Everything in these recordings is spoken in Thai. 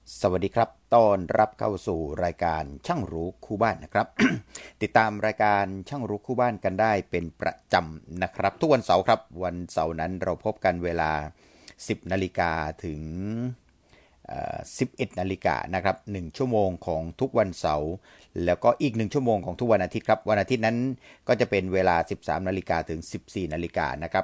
สวัสดีครับต้อนรับเข้าสู่รายการช่างรู้คู่บ้านนะครับ ติดตามรายการช่างรู้คู่บ้านกันได้เป็นประจำนะครับทุกวันเสาร์ครับวันเสาร์นั้นเราพบกันเวลา 10 นาฬิกาถึง11 นาฬิกานะครับ1ชั่วโมงของทุกวันเสาร์แล้วก็อีก1ชั่วโมงของทุกวันอาทิตย์ครับวันอาทิตย์นั้นก็จะเป็นเวลา 13 นาฬิกาถึง 14 นาฬิกานะครับ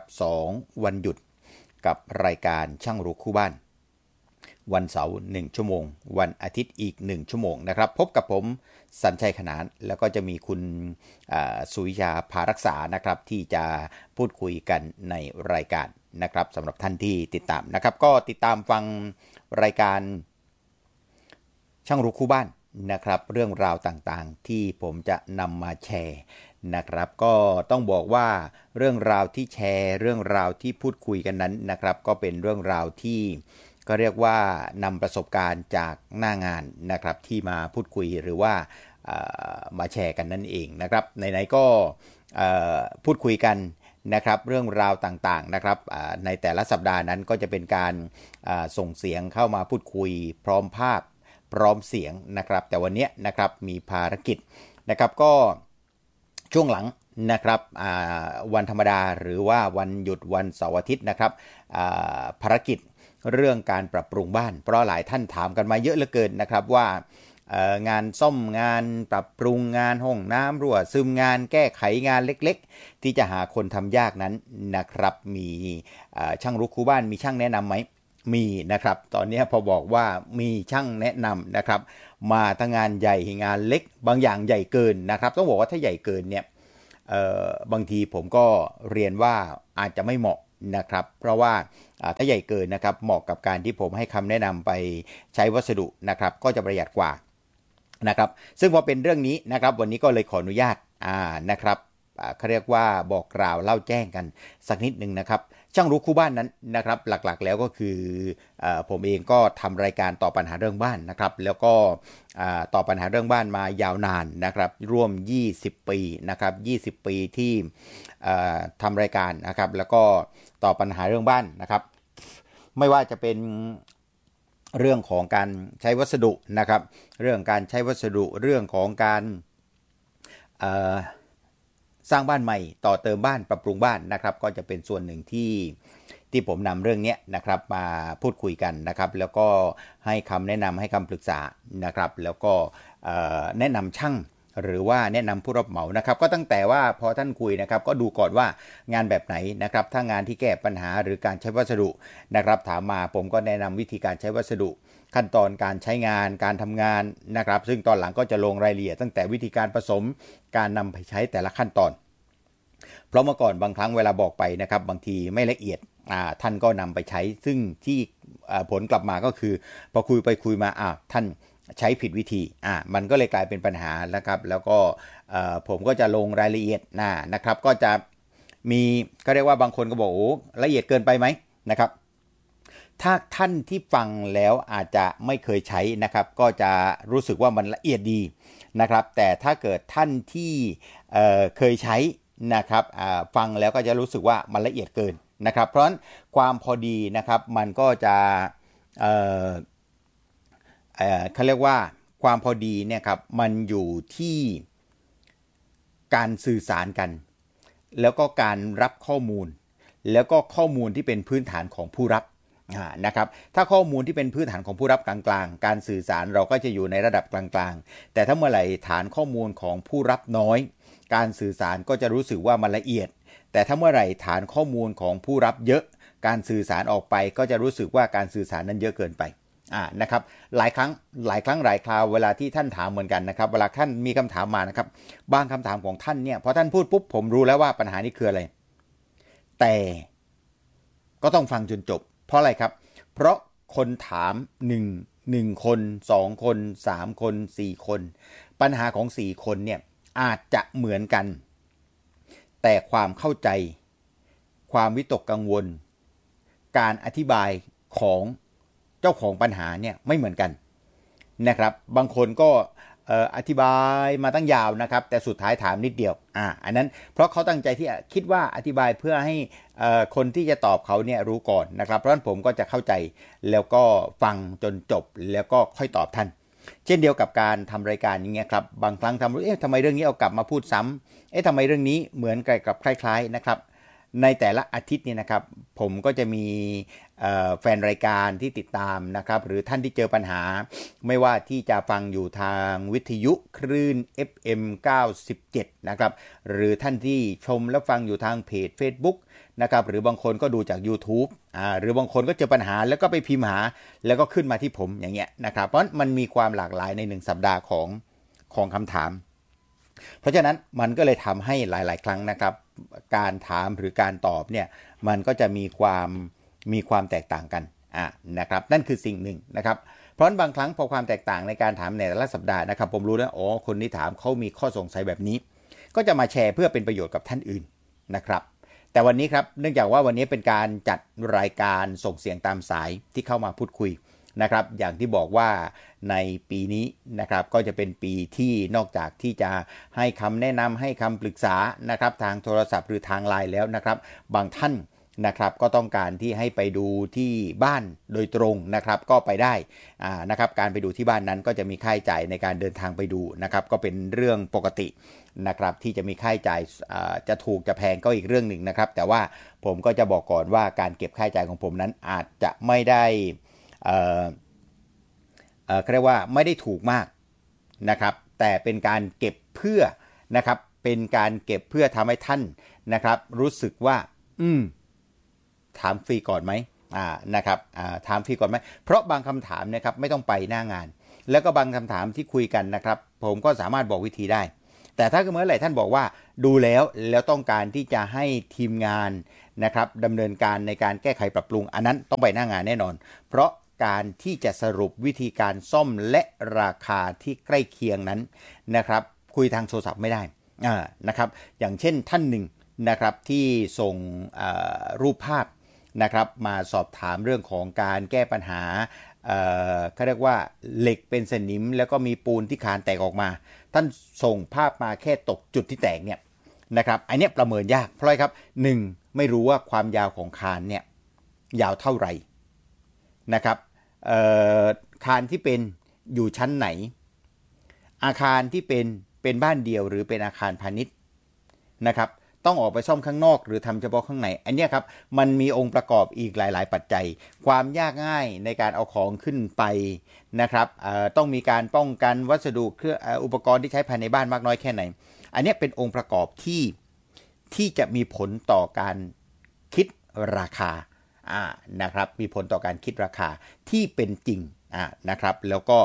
2วันหยุดกับรายการช่างรู้คู่บ้านวันเสาร์1ชั่วโมงวันอาทิตย์อีก1ชั่วโมงนะครับพบกับผมสัญชัยขนานแล้วก็จะมีคุณสุวิชาภารักษานะครับที่จะพูดคุยกันในรายการนะครับสำหรับท่านที่ติดตามนะครับก็ติดตามฟังรายการช่างรู้คู่บ้านนะครับเรื่องราวต่างๆที่ผมจะนำมาแชร์นะครับก็ต้องบอกว่าเรื่องราวที่แชร์เรื่องราวที่พูดคุยกันนั้นนะครับก็เป็นเรื่องราวที่ก็เรียกว่านำประสบการณ์จากหน้างานนะครับที่มาพูดคุยหรือว่ามาแชร์กันนั่นเองนะครับไหนๆก็พูดคุยกันนะครับเรื่องราวต่างๆนะครับในแต่ละสัปดาห์นั้นก็จะเป็นการส่งเสียงเข้ามาพูดคุยพร้อมภาพพร้อมเสียงนะครับแต่วันนี้นะครับมีภารกิจนะครับก็ช่วงหลังนะครับวันธรรมดาหรือว่าวันหยุดวันเสาร์อาทิตย์นะครับภารกิจเรื่องการปรับปรุงบ้านเพราะหลายท่านถามกันมาเยอะเหลือเกินนะครับว่างานซ่อมงานปรับปรุงงานห้องน้ำรั่วซึมงานแก้ไขงานเล็กๆที่จะหาคนทำยากนั้นนะครับมีช่างรู้คู่บ้านมีช่างแนะนำไหมมีนะครับตอนนี้พอบอกว่ามีช่างแนะนำนะครับมาทั้งงานใหญ่งานเล็กบางอย่างใหญ่เกินนะครับต้องบอกว่าถ้าใหญ่เกินเนี่ยบางทีผมก็เรียนว่าอาจจะไม่เหมาะนะครับเพราะว่าถ้าใหญ่เกินนะครับเหมาะกับการที่ผมให้คำแนะนำไปใช้วัสดุนะครับก็จะประหยัดกว่านะครับซึ่งพอเป็นเรื่องนี้นะครับวันนี้ก็เลยขออนุญาตนะครับเขาเรียกว่าบอกกล่าวเล่าแจ้งกันสักนิดนึงนะครับช่างรู้คู่บ้านนั้นนะครับหลักๆแล้วก็คือผมเองก็ทำรายการตอบปัญหาเรื่องบ้านนะครับแล้วก็ตอบปัญหาเรื่องบ้านมายาวนานนะครับร่วม20ปีนะครับ20ปีที่ทำรายการนะครับแล้วก็ตอบปัญหาเรื่องบ้านนะครับไม่ว่าจะเป็นเรื่องของการใช้วัสดุนะครับเรื่องการใช้วัสดุเรื่องของการสร้างบ้านใหม่ต่อเติมบ้านปรับปรุงบ้านนะครับก็จะเป็นส่วนหนึ่งที่ผมนำเรื่องนี้นะครับมาพูดคุยกันนะครับแล้วก็ให้คำแนะนำให้คำปรึกษานะครับแล้วก็แนะนำช่างหรือว่าแนะนำผู้รับเหมานะครับก็ตั้งแต่ว่าพอท่านคุยนะครับก็ดูก่อนว่างานแบบไหนนะครับถ้างานที่แก้ปัญหาหรือการใช้วัสดุนะครับถามมาผมก็แนะนำวิธีการใช้วัสดุขั้นตอนการใช้งานการทำงานนะครับซึ่งตอนหลังก็จะลงรายละเอียดตั้งแต่วิธีการผสมการนำไปใช้แต่ละขั้นตอนเพราะเมื่อก่อนบางครั้งเวลาบอกไปนะครับบางทีไม่ละเอียดท่านก็นำไปใช้ซึ่งที่ผลกลับมาก็คือพอคุยไปคุยมาท่านใช้ผิดวิธีมันก็เลยกลายเป็นปัญหานะครับแล้วก็ผมก็จะลงรายละเอียดนะครับก็จะมีก็เรียกว่าบางคนก็บอกโอ้ละเอียดเกินไปไหมนะครับถ้าท่านที่ฟังแล้วอาจจะไม่เคยใช้นะครับก็จะรู้สึกว่ามันละเอียดดีนะครับแต่ถ้าเกิดท่านที่เคยใช้นะครับฟังแล้วก็จะรู้สึกว่ามันละเอียดเกินนะครับเพราะฉะนั้นความพอดีนะครับมันก็จะเขาเรียกว่าความพอดีเนี่ยครับมันอยู่ที่การสื่อสารกันแล้วก็การรับข้อมูลแล้วก็ข้อมูลที่เป็นพื้นฐานของผู้รับนะครับถ้าข้อมูลที่เป็นพื้นฐานของผู้รับกลางๆการสื่อสารเราก็จะอยู่ในระดับกลางๆแต่ถ้าเมื่อไหร่ฐานข้อมูลของผู้รับน้อยการสื่อสารก็จะรู้สึกว่ามันละเอียดแต่ถ้าเมื่อไหร่ฐานข้อมูลของผู้รับเยอะการสื่อสารออกไปก็จะรู้สึกว่าการสื่อสารนั้นเยอะเกินไปนะครับหลายครั้งหลายคราวเวลาที่ท่านถามเหมือนกันนะครับเวลาท่านมีคำถามมานะครับบางคำถามของท่านเนี่ยพอท่านพูดปุ๊บผมรู้แล้วว่าปัญหานี้คืออะไรแต่ก็ต้องฟังจนจบเพราะอะไรครับเพราะคนถาม1คน2คน3คน4คนปัญหาของ4คนเนี่ยอาจจะเหมือนกันแต่ความเข้าใจความวิตกกังวลการอธิบายของเจ้าของปัญหาเนี่ยไม่เหมือนกันนะครับบางคนก็อธิบายมาตั้งยาวนะครับแต่สุดท้ายถามนิดเดียวอันนั้นเพราะเขาตั้งใจที่คิดว่าอธิบายเพื่อให้คนที่จะตอบเขาเนี่ยรู้ก่อนนะครับเพราะฉะนั้นผมก็จะเข้าใจแล้วก็ฟังจนจบแล้วก็ค่อยตอบท่านเช่นเดียวกับการทำรายการอย่างเงี้ยครับบางครั้งทำไมเรื่องนี้เอากลับมาพูดซ้ำทำไมเรื่องนี้เหมือนกับคล้ายๆนะครับในแต่ละอาทิตย์เนี่ยนะครับผมก็จะมีแฟนรายการที่ติดตามนะครับหรือท่านที่เจอปัญหาไม่ว่าที่จะฟังอยู่ทางวิทยุคลื่น FM 97นะครับหรือท่านที่ชมและฟังอยู่ทางเพจ Facebook นะครับหรือบางคนก็ดูจาก YouTube หรือบางคนก็เจอปัญหาแล้วก็ไปพิมพ์หาแล้วก็ขึ้นมาที่ผมอย่างเงี้ยนะครับเพราะมันมีความหลากหลายใน1สัปดาห์ของคำถามเพราะฉะนั้นมันก็เลยทำให้หลายๆครั้งนะครับการถามหรือการตอบเนี่ยมันก็จะมีความแตกต่างกันนะครับนั่นคือสิ่งหนึ่งนะครับเพราะฉะนั้นบางครั้งพอความแตกต่างในการถามในแต่ละสัปดาห์นะครับผมรู้แล้วคนที่ถามเขามีข้อสงสัยแบบนี้ก็จะมาแชร์เพื่อเป็นประโยชน์กับท่านอื่นนะครับแต่วันนี้ครับเนื่องจากว่าวันนี้เป็นการจัดรายการส่งเสียงตามสายที่เข้ามาพูดคุยนะครับอย่างที่บอกว่าในปีนี้นะครับก็จะเป็นปีที่นอกจากที่จะให้คำแนะนำให้คำปรึกษานะครับทางโทรศัพท์หรือทางไลน์แล้วนะครับบางท่านนะครับก็ต้องการที่ให้ไปดูที่บ้านโดยตรงนะครับก็ไปได้นะครับการไปดูที่บ้านนั้นก็จะมีค่าใช้จ่ายในการเดินทางไปดูนะครับก็เป็นเรื่องปกตินะครับที่จะมีค่าใช้จ่ายจะถูกจะแพงก็อีกเรื่องหนึ่งนะครับแต่ว่าผมก็จะบอกก่อนว่าการเก็บค่าใช้จ่ายของผมนั้นอาจจะไม่ได้เรียกว่าไม่ได้ถูกมากนะครับแต่เป็นการเก็บเพื่อนะครับเป็นการเก็บเพื่อทำให้ท่านนะครับรู้สึกว่าถามฟรีก่อนไหมนะครับถามฟรีก่อนไหมเพราะบางคำถามนะครับไม่ต้องไปหน้างานแล้วก็บางคำถามที่คุยกันนะครับผมก็สามารถบอกวิธีได้แต่ถ้าเมื่อไหร่ท่านบอกว่าดูแล้วต้องการที่จะให้ทีมงานนะครับดำเนินการในการแก้ไขปรับปรุงอันนั้นต้องไปหน้างานแน่นอนเพราะการที่จะสรุปวิธีการซ่อมและราคาที่ใกล้เคียงนั้นนะครับคุยทางโทรศัพท์ไม่ได้นะครับอย่างเช่นท่านหนึ่งนะครับที่ส่งรูปภาพนะครับมาสอบถามเรื่องของการแก้ปัญหาเขาเรียกว่าเหล็กเป็นสนิมแล้วก็มีปูนที่คานแตกออกมาท่านส่งภาพมาแค่ตกจุดที่แตกเนี่ยนะครับอันนี้ประเมินยากเพราะอะไรครับ1ไม่รู้ว่าความยาวของคานเนี่ยยาวเท่าไหร่นะครับคานที่เป็นอยู่ชั้นไหนอาคารที่เป็นบ้านเดี่ยวหรือเป็นอาคารพาณิชย์นะครับต้องออกไปซ่อมข้างนอกหรือทำเฉพาะข้างในอันนี้ครับมันมีองค์ประกอบอีกหลายๆปัจจัยความยากง่ายในการเอาของขึ้นไปนะครับต้องมีการป้องกันวัสดุเครื่องอุปกรณ์ที่ใช้ภายในบ้านมากน้อยแค่ไหนอันนี้เป็นองค์ประกอบที่จะมีผลต่อการคิดราคานะครับมีผลต่อการคิดราคาที่เป็นจริงนะครับแล้วก็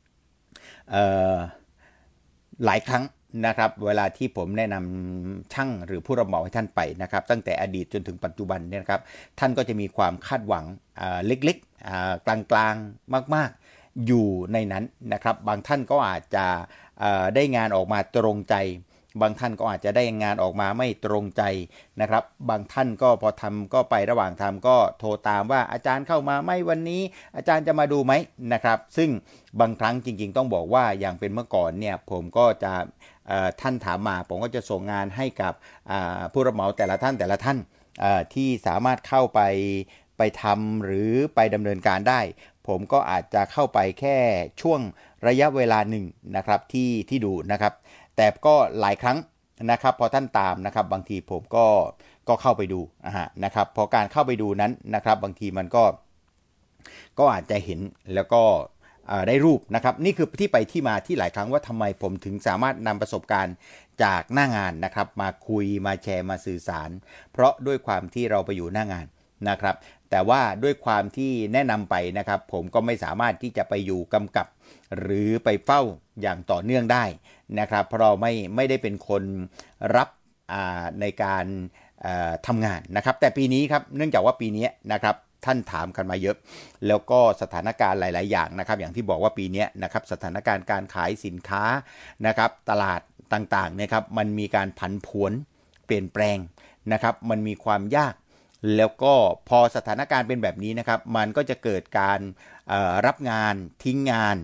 หลายครั้งนะครับเวลาที่ผมแนะนำช่างหรือผู้รับเหมาให้ท่านไปนะครับตั้งแต่อดีตจนถึงปัจจุบันเนี่ยครับท่านก็จะมีความคาดหวังเล็กๆกลางๆมากๆอยู่ในนั้นนะครับบางท่านก็อาจจะได้งานออกมาตรงใจบางท่านก็อาจจะได้งานออกมาไม่ตรงใจนะครับบางท่านก็พอทำก็ไประหว่างทำก็โทรตามว่าอาจารย์เข้ามาไหมวันนี้อาจารย์จะมาดูไหมนะครับซึ่งบางครั้งจริงๆต้องบอกว่าอย่างเป็นเมื่อก่อนเนี่ยผมก็จะท่านถามมาผมก็จะส่งงานให้กับผู้รับเหมาแต่ละท่านที่สามารถเข้าไปทำหรือไปดำเนินการได้ผมก็อาจจะเข้าไปแค่ช่วงระยะเวลาหนึ่งนะครับที่ดูนะครับแต่ก็หลายครั้งนะครับพอท่านตามนะครับบางทีผมก็เข้าไปดูนะครับพอการเข้าไปดูนั้นนะครับบางทีมันก็อาจจะเห็นแล้วก็ได้รูปนะครับนี่คือที่ไปที่มาที่หลายครั้งว่าทำไมผมถึงสามารถนำประสบการณ์จากหน้างานนะครับมาคุยมาแชร์มาสื่อสารเพราะด้วยความที่เราไปอยู่หน้างานนะครับแต่ว่าด้วยความที่แนะนำไปนะครับผมก็ไม่สามารถที่จะไปอยู่กำกับหรือไปเฝ้าอย่างต่อเนื่องได้นะครับเพราะเราไม่ได้เป็นคนรับในการทำงานนะครับแต่ปีนี้ครับเนื่องจากว่าปีนี้นะครับท่านถามกันมาเยอะแล้วก็สถานการณ์หลายๆอย่างนะครับอย่างที่บอกว่าปีนี้นะครับสถานการณ์การขายสินค้านะครับตลาดต่างๆนะครับมันมีการผันผวนเปลี่ยนแปลงนะครับมันมีความยากแล้วก็พอสถานการณ์เป็นแบบนี้นะครับมันก็จะเกิดการรับงานทิ้งงาน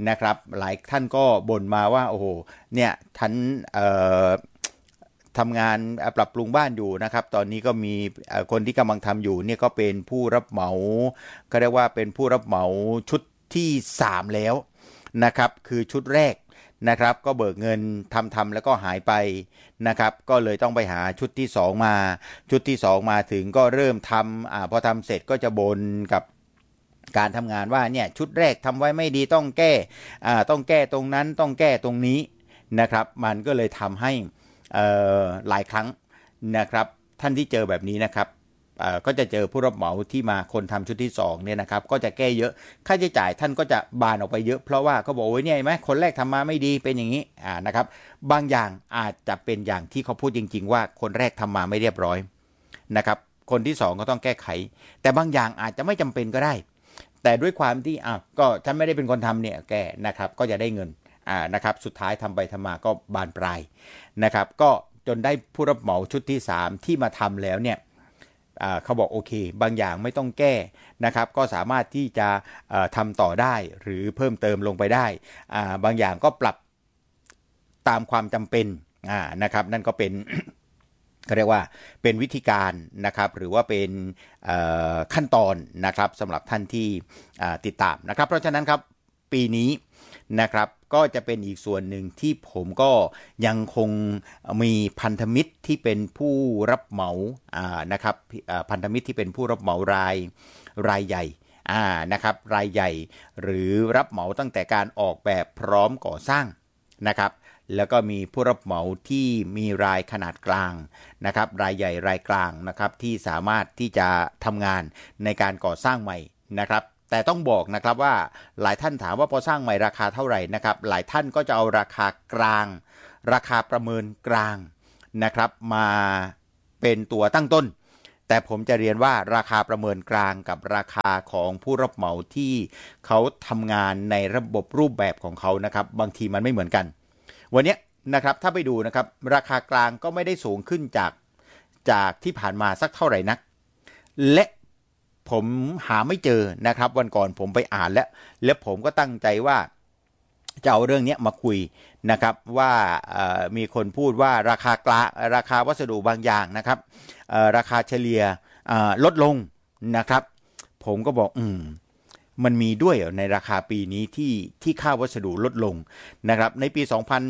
นะครับหลายท่านก็บ่นมาว่าโอ้โหเนี่ยท่านทำงานปรับปรุงบ้านอยู่นะครับตอนนี้ก็มีคนที่กำลังทำอยู่เนี่ยก็เป็นผู้รับเหมาก็เรียกว่าเป็นผู้รับเหมาชุดที่3แล้วนะครับคือชุดแรกนะครับก็เบิกเงินทำแล้วก็หายไปนะครับก็เลยต้องไปหาชุดที่2มาชุดที่2มาถึงก็เริ่มทำพอทำเสร็จก็จะบ่นกับการทำงานว่าเนี่ยชุดแรกทำไว้ไม่ดีต้องแก้ตรงนั้นต้องแก้ตรงนี้นะครับมันก็เลยทำให้หลายครั้งนะครับท่านที่เจอแบบนี้นะครับก็จะเจอผู้รับเหมาที่มาคนทำชุดที่2เนี่ยนะครับก็จะแก้เยอะค่าใช้จ่ายท่านก็จะบานออกไปเยอะเพราะว่าเขาบอกโอ้ยเนี่ยไหมคนแรกทำมาไม่ดีเป็นอย่างนี้นะครับบางอย่างอาจจะเป็นอย่างที่เขาพูดจริงๆว่าคนแรกทำมาไม่เรียบร้อยนะครับคนที่2ก็ต้องแก้ไขแต่บางอย่างอาจจะไม่จำเป็นก็ได้แต่ด้วยความที่ก็ฉันไม่ได้เป็นคนทำเนี่ยแก้นะครับก็จะได้เงินนะครับสุดท้ายทำไปทำมาก็บานปลายนะครับก็จนได้ผู้รับเหมาชุดที่3ที่มาทำแล้วเนี่ยเขาบอกโอเคบางอย่างไม่ต้องแก้นะครับก็สามารถที่จะทำต่อได้หรือเพิ่มเติมลงไปได้บางอย่างก็ปรับตามความจำเป็นนะครับนั่นก็เป็นเขาเรียกว่าเป็นวิธีการนะครับหรือว่าเป็นขั้นตอนนะครับสำหรับท่านที่ติดตามนะครับเพราะฉะนั้นครับปีนี้นะครับก็จะเป็นอีกส่วนหนึ่งที่ผมก็ยังคงมีพันธมิตรที่เป็นผู้รับเหมานะครับพันธมิตรที่เป็นผู้รับเหมารายใหญ่นะครับรายใหญ่หรือรับเหมาตั้งแต่การออกแบบพร้อมก่อสร้างนะครับแล้วก็มีผู้รับเหมาที่มีรายขนาดกลางนะครับรายใหญ่รายกลางนะครับที่สามารถที่จะทำงานในการก่อสร้างใหม่นะครับแต่ต้องบอกนะครับว่าหลายท่านถามว่าพอสร้างใหม่ราคาเท่าไหร่นะครับหลายท่านก็จะเอาราคากลางราคาประเมินกลางนะครับมาเป็นตัวตั้งต้นแต่ผมจะเรียนว่าราคาประเมินกลางกับราคาของผู้รับเหมาที่เขาทำงานในระบบรูปแบบของเขานะครับบางทีมันไม่เหมือนกันวันนี้นะครับถ้าไปดูนะครับราคากลางก็ไม่ได้สูงขึ้นจากที่ผ่านมาสักเท่าไหร่นักและผมหาไม่เจอนะครับวันก่อนผมไปอ่านแล้วผมก็ตั้งใจว่าจะเอาเรื่องนี้มาคุยนะครับว่ามีคนพูดว่าราคากลางราคาวัสดุบางอย่างนะครับราคาเฉลี่ยลดลงนะครับผมก็บอกมันมีด้วยในราคาปีนี้ที่ค่าวัสดุลดลงนะครับในปี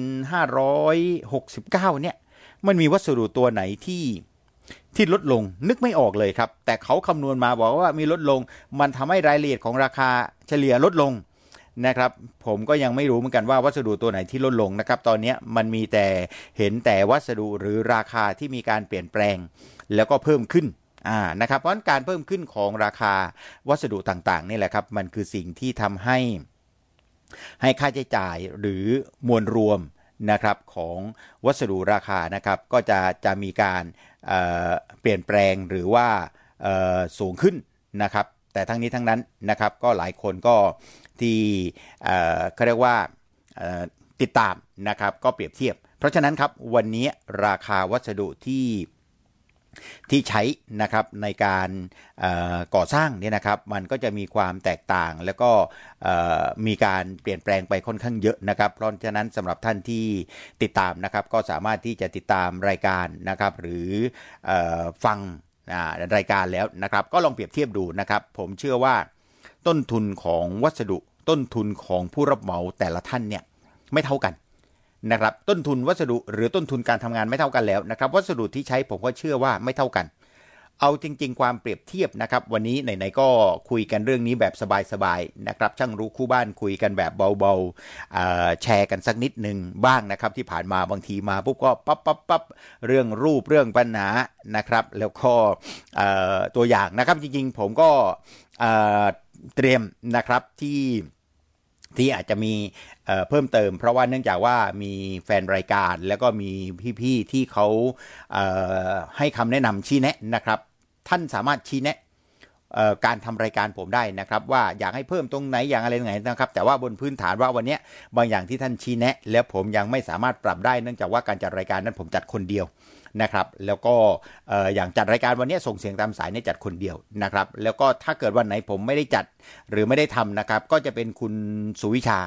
2569เนี่ยมันมีวัสดุตัวไหนที่ลดลงนึกไม่ออกเลยครับแต่เขาคำนวณมาบอกว่ามีลดลงมันทำให้รายละเอียดของราคาเฉลี่ยลดลงนะครับผมก็ยังไม่รู้เหมือนกันว่าวัสดุตัวไหนที่ลดลงนะครับตอนนี้มันมีแต่เห็นแต่วัสดุหรือราคาที่มีการเปลี่ยนแปลงแล้วก็เพิ่มขึ้นนะครับเพราะการเพิ่มขึ้นของราคาวัสดุต่างๆนี่แหละครับมันคือสิ่งที่ทำให้ค่าใช้จ่ายหรือมวลรวมนะครับของวัสดุราคานะครับก็จะมีการเปลี่ยนแปลงหรือว่าสูงขึ้นนะครับแต่ทั้งนี้ทั้งนั้นนะครับก็หลายคนก็ที่เขาเรียกว่าติดตามนะครับก็เปรียบเทียบเพราะฉะนั้นครับวันนี้ราคาวัสดุที่ใช้นะครับในการก่อสร้างเนี่ยนะครับมันก็จะมีความแตกต่างแล้วก็มีการเปลี่ยนแปลงไปค่อนข้างเยอะนะครับเพราะฉะนั้นสำหรับท่านที่ติดตามนะครับก็สามารถที่จะติดตามรายการนะครับหรือฟังรายการแล้วนะครับก็ลองเปรียบเทียบดูนะครับผมเชื่อว่าต้นทุนของวัสดุต้นทุนของผู้รับเหมาแต่ละท่านเนี่ยไม่เท่ากันนะครับต้นทุนวัสดุหรือต้นทุนการทำงานไม่เท่ากันแล้วนะครับวัสดุที่ใช้ผมก็เชื่อว่าไม่เท่ากันเอาจริงๆความเปรียบเทียบนะครับวันนี้ไหนๆก็คุยกันเรื่องนี้แบบสบายๆนะครับช่างรู้คู่บ้านคุยกันแบบเบาๆแชร์กันสักนิดนึงบ้างนะครับที่ผ่านมาบางทีมาปุ๊บก็ปั๊บเรื่องรูปเรื่องปัญหานะครับแล้วก็ตัวอย่างนะครับจริงๆผมก็เตรียมนะครับที่อาจจะมีเพิ่มเติมเพราะว่าเนื่องจากว่ามีแฟนรายการแล้วก็มีพี่ๆที่เขาให้คำแนะนำชี้แนะนะครับท่านสามารถชี้แนะการทำรายการผมได้นะครับว่าอยากให้เพิ่มตรงไหนอย่างอะไรตรงไหนนะครับแต่ว่าบนพื้นฐานว่าวันนี้บางอย่างที่ท่านชี้แนะแล้วผมยังไม่สามารถปรับได้เนื่องจากว่าการจัดรายการนั้นผมจัดคนเดียวนะครับแล้วก็อย่างจัดรายการวันนี้ส่งเสียงตามสายเนี่ยจัดคนเดียวนะครับแล้วก็ถ้าเกิดวันไหนผมไม่ได้จัดหรือไม่ได้ทำนะครับก็จะเป็นคุณสุวิชา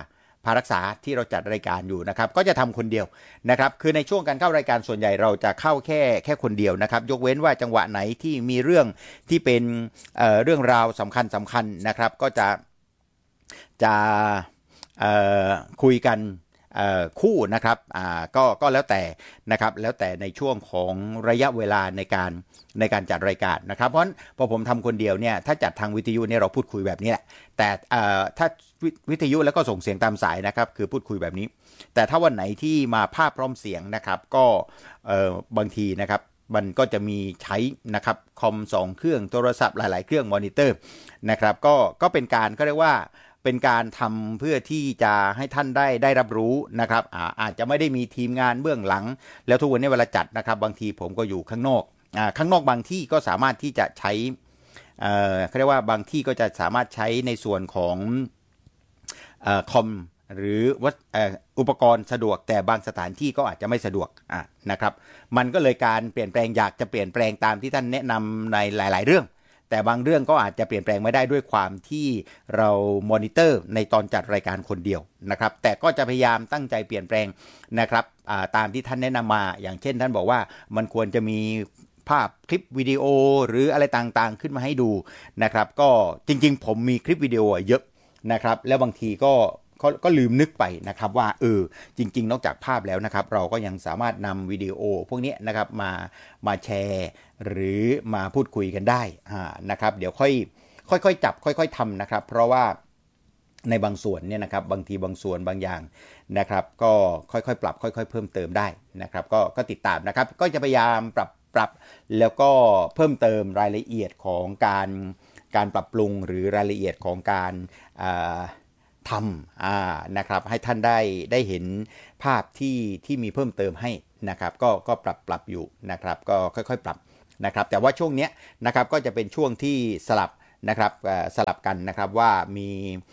พารักษาที่เราจัดรายการอยู่นะครับก็จะทำคนเดียวนะครับคือในช่วงการเข้ารายการส่วนใหญ่เราจะเข้าแค่คนเดียวนะครับยกเว้นว่าจังหวะไหนที่มีเรื่องที่เป็นเรื่องราวสำคัญนะครับก็จะคุยกันคู่นะครับก็แล้วแต่นะครับแล้วแต่ในช่วงของระยะเวลาในการจัดรายการนะครับเพราะพอผมทำคนเดียวเนี่ยถ้าจัดทางวิทยุเนี่ยเราพูดคุยแบบนี้แหละแต่ถ้าวิทยุแล้วก็ส่งเสียงตามสายนะครับคือพูดคุยแบบนี้แต่ถ้าวันไหนที่มาภาพพร้อมเสียงนะครับก็บางทีนะครับมันก็จะมีใช้นะครับคอม2เครื่องโทรศัพท์หลายๆเครื่องมอนิเตอร์นะครับก็เป็นการก็เรียกว่าเป็นการทำเพื่อที่จะให้ท่านได้รับรู้นะครับอาจจะไม่ได้มีทีมงานเบื้องหลังแล้วทุกวันนี้เวลาจัดนะครับบางทีผมก็อยู่ข้างนอกบางที่ก็สามารถที่จะใช้เขาเรียกว่าบางที่ก็จะสามารถใช้ในส่วนของคอมหรืออุปกรณ์สะดวกแต่บางสถานที่ก็อาจจะไม่สะดวกนะครับมันก็เลยการเปลี่ยนแปลงอยากจะเปลี่ยนแปลงตามที่ท่านแนะนำในหลายๆเรื่องแต่บางเรื่องก็อาจจะเปลี่ยนแปลงไม่ได้ด้วยความที่เรามอนิเตอร์ในตอนจัดรายการคนเดียวนะครับแต่ก็จะพยายามตั้งใจเปลี่ยนแปลงนะครับตามที่ท่านแนะนำมาอย่างเช่นท่านบอกว่ามันควรจะมีภาพคลิปวิดีโอหรืออะไรต่างๆขึ้นมาให้ดูนะครับก็จริงๆผมมีคลิปวิดีโอเยอะนะครับแล้วบางทีก็ลืมนึกไปนะครับว่าจริงๆนอกจากภาพแล้วนะครับเราก็ยังสามารถนำวิดีโอพวกนี้นะครับมาแชร์หรือมาพูดคุยกันได้นะครับเดี๋ยวค่อยๆจับค่อยๆทำนะครับเพราะว่าในบางส่วนเนี่ยนะครับบางทีบางส่วนบางอย่างนะครับก็ค่อยๆปรับค่อยๆเพิ่มเติมได้นะครับก็ติดตามนะครับก็จะพยายามปรับแล้วก็เพิ่มเติมรายละเอียดของการปรับปรุงหรือรายละเอียดของการทำนะครับให้ท่านได้เห็นภาพที่มีเพิ่มเติมให้นะครับก็ปรับอยู่นะครับก็ค่อยๆปรับนะครับแต่ว่าช่วงนี้นะครับก็จะเป็นช่วงที่สลับกันนะครับว่ามี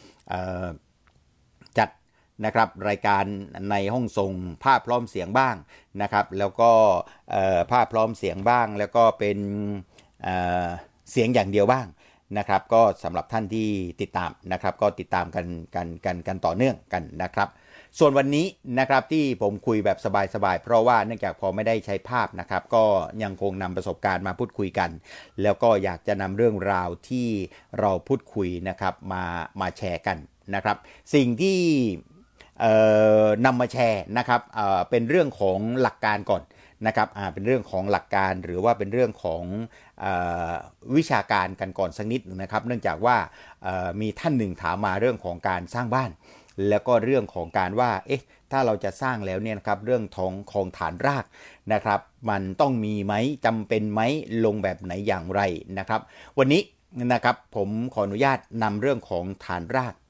จัดนะครับรายการในห้องส่งภาพพร้อมเสียงบ้างนะครับแล้วก็ภาพพร้อมเสียงบ้างแล้วก็เป็นเสียงอย่างเดียวบ้างนะครับก็สำหรับท่านที่ติดตามนะครับก็ติดตามกันต่อเนื่องกันนะครับส่วนวันนี้นะครับที่ผมคุยแบบสบายๆเพราะว่าเนื่องจากพอไม่ได้ใช้ภาพนะครับก็ยังคงนำประสบการณ์มาพูดคุยกันแล้วก็อยากจะนำเรื่องราวที่เราพูดคุยนะครับมาแชร์กันนะครับสิ่งที่นำมาแชร์นะครับเป็นเรื่องของหลักการก่อนนะครับเป็นเรื่องของหลักการหรือว่าเป็นเรื่องของวิชาการกันก่อนสักนิดนะครับเนื่องจากว่ามีท่านหนึ่งถามมาเรื่องของการสร้างบ้านแล้วก็เรื่องของการว่าถ้าเราจะสร้างแล้วเนี่ยนะครับเรื่องของฐานรากนะครับมันต้องมีไหมจำเป็นไหมลงแบบไหนอย่างไรนะครับวันนี้นะครับผมขออนุญาตนำเรื่องของฐานราก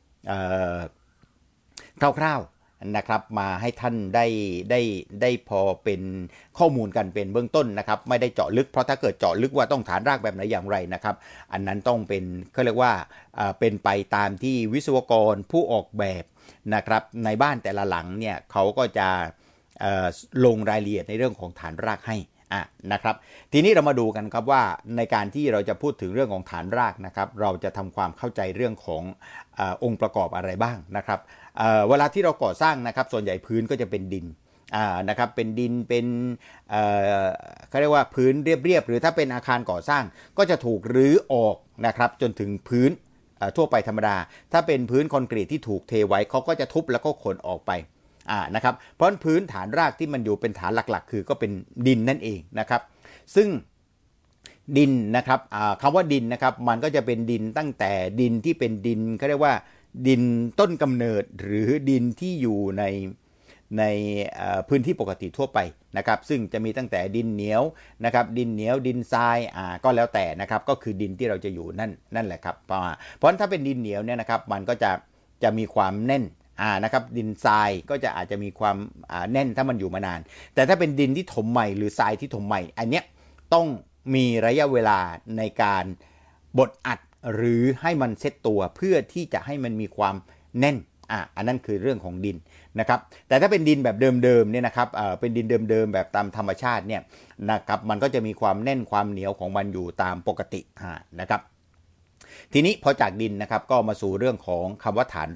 คร่าวๆนะครับมาให้ท่านได้พอเป็นข้อมูลกันเป็นเบื้องต้นนะครับไม่ได้เจาะลึกเพราะถ้าเกิดเจาะลึกว่าต้องฐานรากแบบไหนอย่างไรนะครับอันนั้นต้องเป็นเขาเรียกว่าเป็นไปตามที่วิศวกรผู้ออกแบบนะครับในบ้านแต่ละหลังเนี่ยเขาก็จะลงรายละเอียดในเรื่องของฐานรากให้นะครับทีนี้เรามาดูกันครับว่าในการที่เราจะพูดถึงเรื่องของฐานรากนะครับเราจะทำความเข้าใจเรื่องขององค์ประกอบอะไรบ้างนะครับเวลาที่เราก่อสร้างนะครับส่วนใหญ่พื้นก็จะเป็นดินนะครับเป็นดินเป็นเขาเรียกว่าพื้นเรียบๆหรือถ้าเป็นอาคารก่อสร้างก็จะถูกรื้อออกนะครับจนถึงพื้นทั่วไปธรรมดาถ้าเป็นพื้นคอนกรีตที่ถูกเทไว้เขาก็จะทุบแล้วก็ขนออกไปนะครับเพราะพื้นฐานรากที่มันอยู่เป็นฐานหลักๆคือก็เป็นดินนั่นเองนะครับซึ่งดินนะครับคำว่าดินนะครับมันก็จะเป็นดินตั้งแต่ดินที่เป็นดินเขาเรียกว่าดินต้นกำเนิดหรือดินที่อยู่ในพื้นที่ปกติทั่วไปนะครับซึ่งจะมีตั้งแต่ดินเหนียวนะครับดินเหนียวดินทรายก็แล้วแต่นะครับก็คือดินที่เราจะอยู่นั่นแหละครับเพราะถ้าเป็นดินเหนียวเนี่ยนะครับมันก็จะมีความแน่นนะครับดินทรายก็จะอาจจะมีความแน่นถ้ามันอยู่มานานแต่ถ้าเป็นดินที่ถมใหม่หรือทรายที่ถมใหม่อันเนี้ยต้องมีระยะเวลาในการบดอัดหรือให้มันเซตตัวเพื่อที่จะให้มันมีความแน่นอันนั้นคือเรื่องของดินนะครับแต่ถ้าเป็นดินแบบเดิมๆเนี่ยนะครับเป็นดินเดิมๆแบบตามธรรมชาติเนี่ยนะครับมันก็จะมีความแน่นความเหนียวของมันอยู่ตามปกตินะครับทีนี้พอจากดินนะครับก็มาสู่เรื่องของคำว่าฐานราก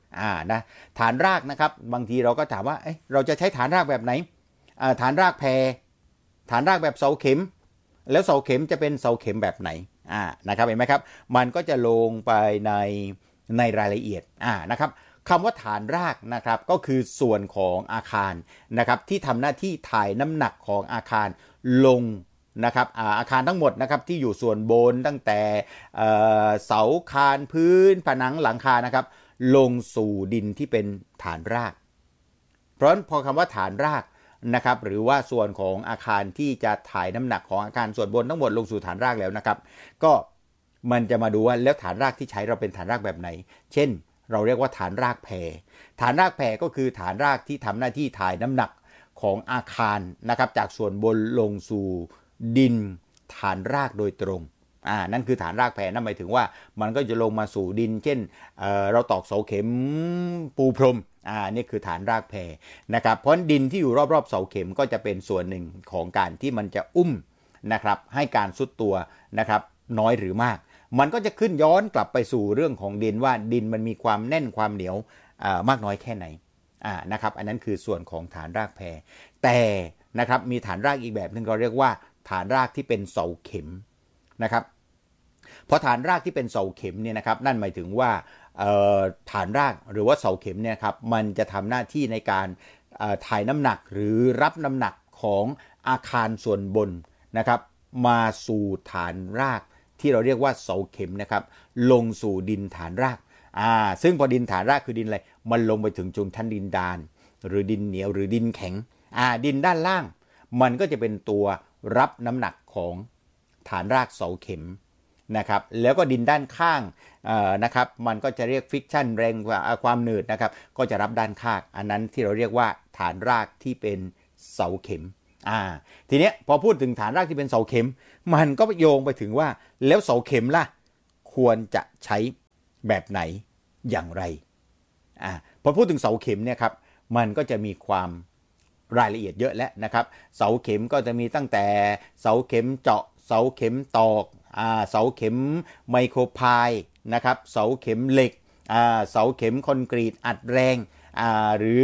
นะฐานรากนะครับบางทีเราก็ถามว่าเราจะใช้ฐานรากแบบไหนฐานรากแพรฐานรากแบบเสาเข็มแล้วเสาเข็มจะเป็นเสาเข็มแบบไหนนะครับเห็นไหมครับมันก็จะลงไปในรายละเอียดนะครับคำว่าฐานรากนะครับก็คือส่วนของอาคารนะครับที่ทำหน้าที่ถ่ายน้ำหนักของอาคารลงนะครับอาคารทั้งหมดนะครับที่อยู่ส่วนบนตั้งแต่เสาคานพื้นผนังหลังคานะครับลงสู่ดินที่เป็นฐานรากเพราะฉะนั้นพอคำว่าฐานรากนะครับหรือว่าส่วนของอาคารที่จะถ่ายน้ำหนักของอาคารส่วนบนทั้งหมดลงสู่ฐานรากแล้วนะครับก็มันจะมาดูว่าแล้วฐานรากที่ใช้เราเป็นฐานรากแบบไหนเช่นเราเรียกว่าฐานรากแพรฐานรากแพรก็คือฐานรากที่ทำหน้าที่ถ่ายน้ำหนักของอาคารนะครับจากส่วนบนลงสู่ดินฐานรากโดยตรงนั่นคือฐานรากแพรนั่นหมายถึงว่ามันก็จะลงมาสู่ดินเช่นเราตอกเสาเข็มปูพรมนี่คือฐานรากแพรนะครับเพราะดินที่อยู่รอบๆเสาเข็มก็จะเป็นส่วนหนึ่งของการที่มันจะนะครับให้การซุดตัวนะครับน้อยหรือมากมันก็จะขึ้นย้อนกลับไปสู่เรื่องของดินว่าดินมันมีความแน่นความเหนียวมากน้อยแค่ไหนนะครับอันนั้นคือส่วนของฐานรากแพรแต่นะครับมีฐานรากอีกแบบนึงเราเรียกว่าฐานรากที่เป็นเสาเข็มนะครับเพราะฐานรากที่เป็นเสาเข็มเนี่ยนะครับนั่นหมายถึงว่าฐานรากหรือว่าเสาเข็มเนี่ยครับมันจะทำหน้าที่ในการถ่ายน้ำหนักหรือรับน้ำหนักของอาคารส่วนบนนะครับมาสู่ฐานรากที่เราเรียกว่าเสาเข็มนะครับลงสู่ดินฐานรากซึ่งพอดินฐานรากคือดินอะไรมันลงไปถึงจุดชั้นดินดานหรือดินเหนียวหรือดินแข็งดินด้านล่างมันก็จะเป็นตัวรับน้ำหนักของฐานรากเสาเข็มนะครับแล้วก็ดินด้านข้างนะครับมันก็จะเรียกฟิกชันแรงความหนืดนะครับก็จะรับด้านข้างอันนั้นที่เราเรียกว่าฐานรากที่เป็นเสาเข็มทีนี้พอพูดถึงฐานรากที่เป็นเสาเข็มมันก็โยงไปถึงว่าแล้วเสาเข็มล่ะควรจะใช้แบบไหนอย่างไรพอพูดถึงเสาเข็มเนี่ยครับมันก็จะมีความรายละเอียดเยอะแล้วนะครับเสาเข็มก็จะมีตั้งแต่เสาเข็มเจาะเสาเข็มตอกเสาเข็มไมโครพายนะครับเสาเข็มเหล็กเสาเข็มคอนกรีตอัดแรงหรือ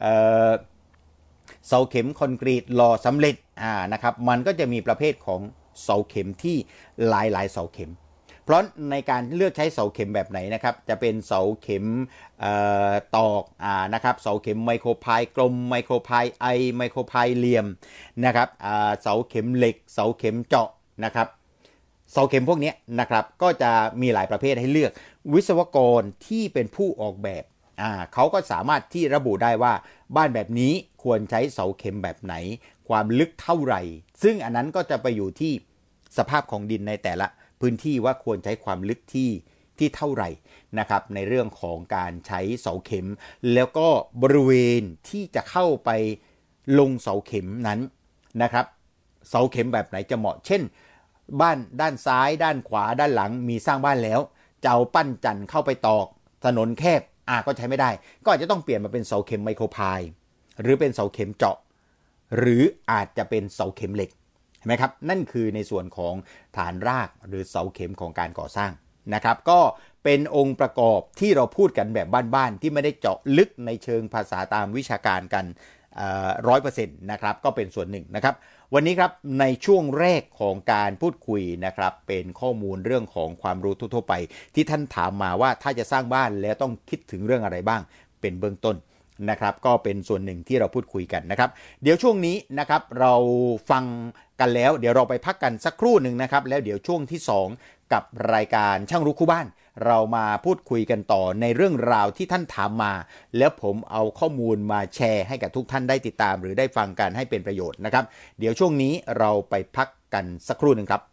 เสาเข็มคอนกรีตหล่อสำเร็จนะครับมันก็จะมีประเภทของเสาเข็มที่หลายเสาเข็มเพราะในการเลือกใช้เสาเข็มแบบไหนนะครับจะเป็นเสาเข็มตอกนะครับเสาเข็มไมโครพายกลมไมโครพายไมโครพายเหลี่ยมนะครับเสาเข็มเหล็กเสาเข็มเจาะนะครับเสาเข็มพวกนี้นะครับก็จะมีหลายประเภทให้เลือกวิศวกรที่เป็นผู้ออกแบบเขาก็สามารถที่ระบุได้ว่าบ้านแบบนี้ควรใช้เสาเข็มแบบไหนความลึกเท่าไหร่ซึ่งอันนั้นก็จะไปอยู่ที่สภาพของดินในแต่ละพื้นที่ว่าควรใช้ความลึกที่เท่าไหร่นะครับในเรื่องของการใช้เสาเข็มแล้วก็บริเวณที่จะเข้าไปลงเสาเข็มนั้นนะครับเสาเข็มแบบไหนจะเหมาะเช่นบ้านด้านซ้ายด้านขวาด้านหลังมีสร้างบ้านแล้วจะเอาปั้นจันเข้าไปตอกถนนแคบก็ใช้ไม่ได้ก็อาจจะต้องเปลี่ยนมาเป็นเสาเข็มไมโครพายหรือเป็นเสาเข็มเจาะหรืออาจจะเป็นเสาเข็มเหล็กเห็นไหมครับนั่นคือในส่วนของฐานรากหรือเสาเข็มของการก่อสร้างนะครับก็เป็นองค์ประกอบที่เราพูดกันแบบบ้านๆที่ไม่ได้เจาะลึกในเชิงภาษาตามวิชาการกัน100%นะครับก็เป็นส่วนหนึ่งนะครับวันนี้ครับในช่วงแรกของการพูดคุยนะครับเป็นข้อมูลเรื่องของความรู้ทั่วไปที่ท่านถามมาว่าถ้าจะสร้างบ้านแล้วต้องคิดถึงเรื่องอะไรบ้างเป็นเบื้องต้นนะครับก็เป็นส่วนหนึ่งที่เราพูดคุยกันนะครับเดี๋ยวช่วงนี้นะครับเราฟังกันแล้วเดี๋ยวเราไปพักกันสักครู่หนึ่งนะครับแล้วเดี๋ยวช่วงที่2กับรายการช่างรู้คู่บ้านเรามาพูดคุยกันต่อในเรื่องราวที่ท่านถามมาแล้วผมเอาข้อมูลมาแชร์ให้กับทุกท่านได้ติดตามหรือได้ฟังกันให้เป็นประโยชน์นะครับเดี๋ยวช่วงนี้เราไปพักกันสักครู่หนึ่งครับ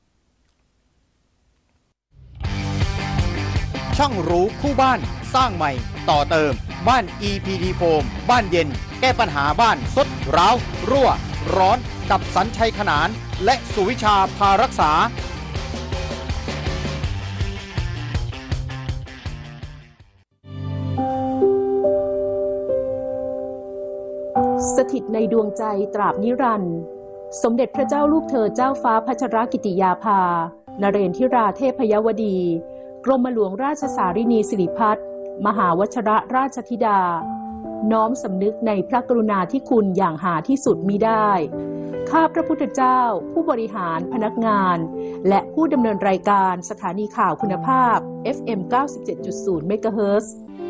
ช่างรู้คู่บ้านสร้างใหม่ต่อเติมบ้าน EPD Foam บ้านเย็นแก้ปัญหาบ้านซดร้าวรั่วร้อนกับสัญชัยขนานและสุวิชาพารักษาสถิตในดวงใจตราบนิรันดร์สมเด็จพระเจ้าลูกเธอเจ้าฟ้าพัชรกิติยาภานเรนทิราเทพยวดีกรมหลวงราชสารินีสิริพัฒน์มหาวชรราชธิดาน้อมสำนึกในพระกรุณาธิคุณอย่างหาที่สุดมิได้ข้าพระพุทธเจ้าผู้บริหารพนักงานและผู้ดำเนินรายการสถานีข่าวคุณภาพ FM 97.0 เมกะเฮิรตซ์